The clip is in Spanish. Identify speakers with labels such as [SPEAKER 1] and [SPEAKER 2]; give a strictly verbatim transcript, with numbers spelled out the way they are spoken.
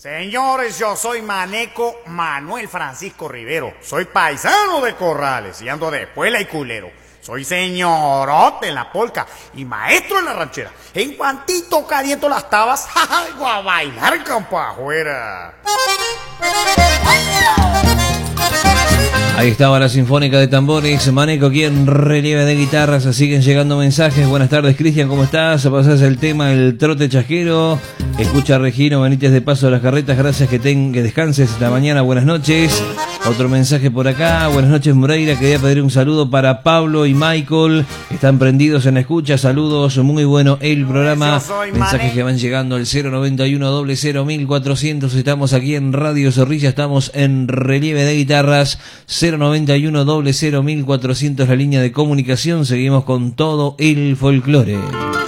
[SPEAKER 1] Señores, yo soy Maneco Manuel Francisco Rivero. Soy paisano de Corrales y ando de espuela y culero. Soy señorote en la polca y maestro en la ranchera. En cuantito caliento las tabas, ¡ja, a bailar campo afuera!
[SPEAKER 2] Ahí estaba la Sinfónica de Tambores, Maneco aquí en relieve de guitarras, siguen llegando mensajes. Buenas tardes, Cristian, ¿cómo estás? Pasás el tema El Trote Chasquero. Escucha a Regino Benítez de Paso de las Carretas, gracias, que, ten, que descanses esta mañana, buenas noches. Otro mensaje por acá, buenas noches Moreira, quería pedir un saludo para Pablo y Michael, que están prendidos en la escucha, saludos, muy bueno el programa. Mensajes que van llegando al cero noventa y uno, cero cero, mil cuatrocientos, estamos aquí en Radio Zorrilla, estamos en relieve de guitarras, cero noventa y uno, cero cero, mil cuatrocientos la línea de comunicación, seguimos con todo el folclore.